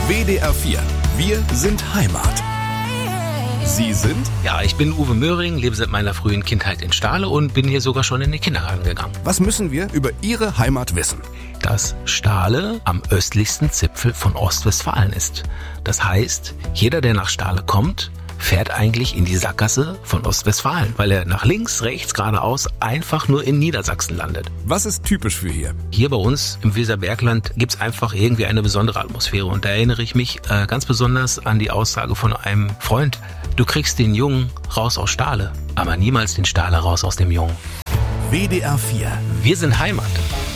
WDR 4. Wir sind Heimat. Sie sind? Ja, ich bin Uwe Möhring, lebe seit meiner frühen Kindheit in Stahle und bin hier sogar schon in den Kindergarten gegangen. Was müssen wir über Ihre Heimat wissen? Dass Stahle am östlichsten Zipfel von Ostwestfalen ist. Das heißt, jeder, der nach Stahle kommt, fährt eigentlich in die Sackgasse von Ostwestfalen, weil er nach links, rechts, geradeaus einfach nur in Niedersachsen landet. Was ist typisch für hier? Hier bei uns im Weserbergland gibt's einfach irgendwie eine besondere Atmosphäre und da erinnere ich mich ganz besonders an die Aussage von einem Freund: Du kriegst den Jungen raus aus Stahle, aber niemals den Stahle raus aus dem Jungen. WDR 4. Wir sind Heimat.